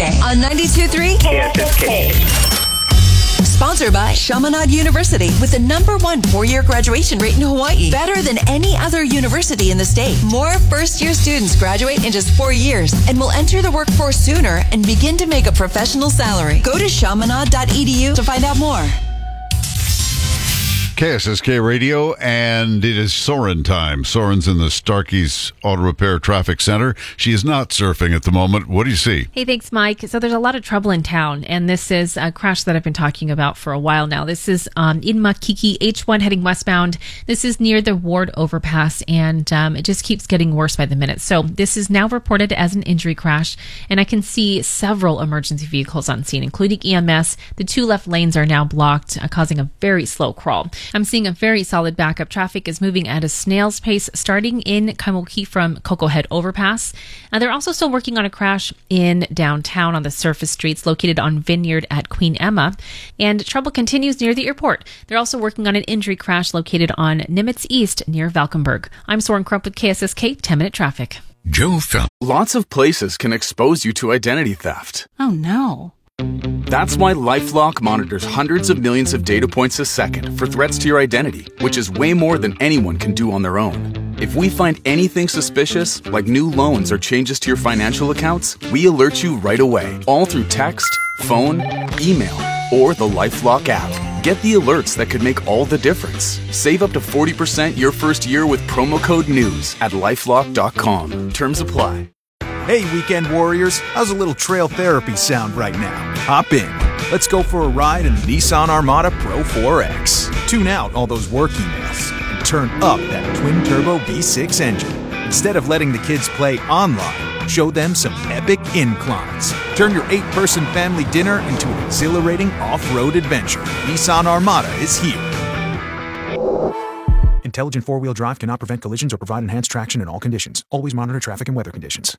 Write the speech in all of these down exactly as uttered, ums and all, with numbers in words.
Friday on ninety-two point three K S S K. Sponsored by Chaminade University with the number one four-year graduation rate in Hawaii. Better than any other university in the state. More first-year students graduate in just four years and will enter the workforce sooner and begin to make a professional salary. Go to chaminade dot e d u to find out more. K S S K Radio, and it is Soren time. Soren's in the Starkey's Auto Repair Traffic Center. She is not surfing at the moment. What do you see? Hey, thanks, Mike. So there's a lot of trouble in town, and this is a crash that I've been talking about for a while now. This is um, in Makiki, H one heading westbound. This is near the Ward Overpass, and um, it just keeps getting worse by the minute. So this is now reported as an injury crash, and I can see several emergency vehicles on scene, including E M S. The two left lanes are now blocked, uh, causing a very slow crawl. I'm seeing a very solid backup. Traffic is moving at a snail's pace starting in Kaimuki from Coco Head Overpass. Uh, they're also still working on a crash in downtown on the surface streets located on Vineyard at Queen Emma. And trouble continues near the airport. They're also working on an injury crash located on Nimitz East near Valkenburg. I'm Soren Crump with K S S K ten minute Traffic. Joe felt Lots of places can expose you to identity theft. Oh no. That's why LifeLock monitors hundreds of millions of data points a second for threats to your identity, which is way more than anyone can do on their own. If we find anything suspicious, like new loans or changes to your financial accounts, we alert you right away, all through text, phone, email, or the LifeLock app. Get the alerts that could make all the difference. Save up to forty percent your first year with promo code NEWS at lifelock dot com. Terms apply. Hey, weekend warriors, how's a little trail therapy sound right now? Hop in. Let's go for a ride in the Nissan Armada Pro four X. Tune out all those work emails and turn up that twin-turbo V six engine. Instead of letting the kids play online, show them some epic inclines. Turn your eight-person family dinner into an exhilarating off-road adventure. Nissan Armada is here. Intelligent four-wheel drive cannot prevent collisions or provide enhanced traction in all conditions. Always monitor traffic and weather conditions.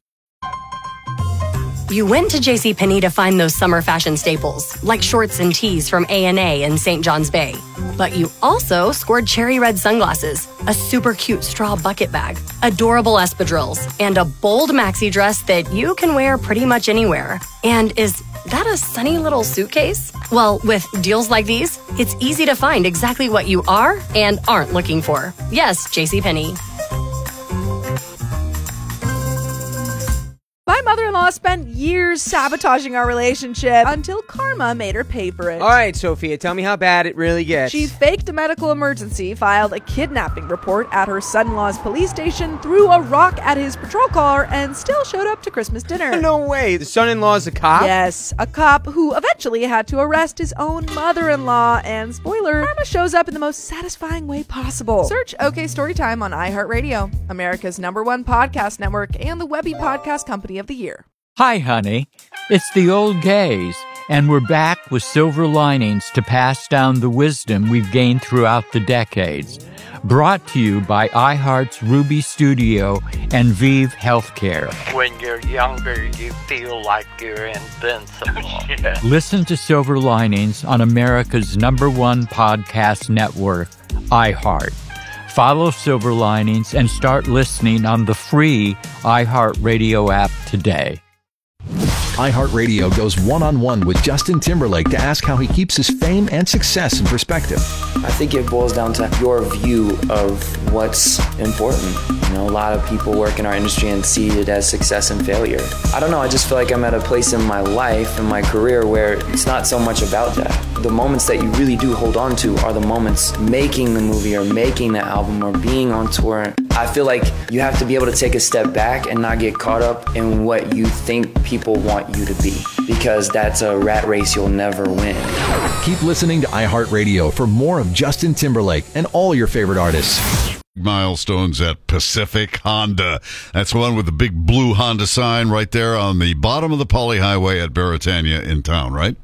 You went to JCPenney to find those summer fashion staples, like shorts and tees from A and A in Saint John's Bay. But you also scored cherry red sunglasses, a super cute straw bucket bag, adorable espadrilles, and a bold maxi dress that you can wear pretty much anywhere. And is that a sunny little suitcase? Well, with deals like these, it's easy to find exactly what you are and aren't looking for. Yes, JCPenney. My mother-in-law spent years sabotaging our relationship until karma made her pay for it. All right, Sophia, tell me how bad it really gets. She faked a medical emergency, filed a kidnapping report at her son-in-law's police station, threw a rock at his patrol car, and still showed up to Christmas dinner. No way. The son-in-law's a cop? Yes, a cop who eventually had to arrest his own mother-in-law. And spoiler, karma shows up in the most satisfying way possible. Search OK Storytime on iHeartRadio, America's number one podcast network and the Webby Podcast Company of the Year. Hi, honey. It's the old gays, and we're back with silver linings to pass down the wisdom we've gained throughout the decades. Brought to you by iHeart's Ruby Studio and Vive Healthcare. When you're younger, you feel like you're invincible. Yeah. Listen to Silver Linings on America's number one podcast network, iHeart. Follow Silver Linings and start listening on the free iHeartRadio app today. iHeartRadio goes one-on-one with Justin Timberlake to ask how he keeps his fame and success in perspective. I think it boils down to your view of what's important. You know, a lot of people work in our industry and see it as success and failure. I don't know, I just feel like I'm at a place in my life, in my career, where it's not so much about that. The moments that you really do hold on to are the moments making the movie or making the album or being on tour. I feel like you have to be able to take a step back and not get caught up in what you think people want you to be, because that's a rat race you'll never win. Keep listening to iHeartRadio for more of Justin Timberlake and all your favorite artists. Milestones at Pacific Honda. That's the one with the big blue Honda sign right there on the bottom of the Poly Highway at Beretania in town, right?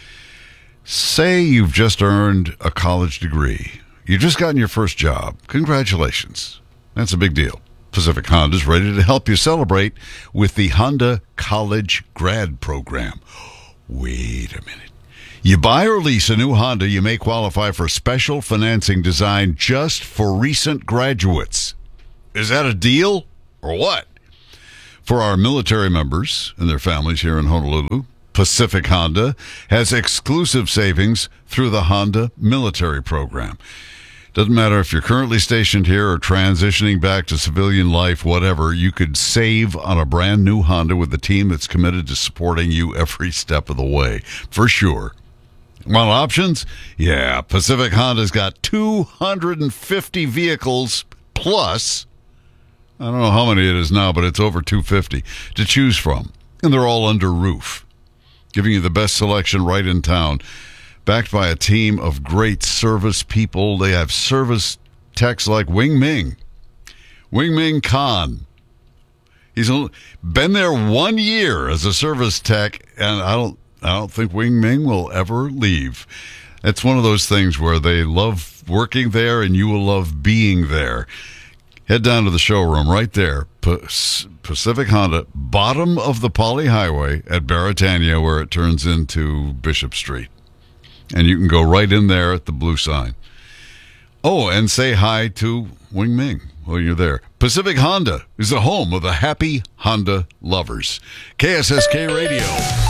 Say you've just earned a college degree. You've just gotten your first job. Congratulations. That's a big deal. Pacific Honda is ready to help you celebrate with the Honda College Grad Program. Wait a minute. You buy or lease a new Honda, you may qualify for special financing designed just for recent graduates. Is that a deal or what? For our military members and their families here in Honolulu, Pacific Honda has exclusive savings through the Honda Military Program. Doesn't matter if you're currently stationed here or transitioning back to civilian life, whatever, you could save on a brand new Honda with a team that's committed to supporting you every step of the way, for sure. Want options? Yeah, Pacific Honda's got two hundred fifty vehicles plus, I don't know how many it is now, but it's over two hundred fifty to choose from. And they're all under roof, giving you the best selection right in town. Backed by a team of great service people. They have service techs like Wing Ming. Wing Ming Khan. He's been there one year as a service tech, and I don't I don't think Wing Ming will ever leave. It's one of those things where they love working there and you will love being there. Head down to the showroom right there, Pacific Honda, bottom of the Poly Highway at Beretania, where it turns into Bishop Street. And you can go right in there at the blue sign. Oh, and say hi to Wing Ming while you're there. Pacific Honda is the home of the happy Honda lovers. K S S K Radio.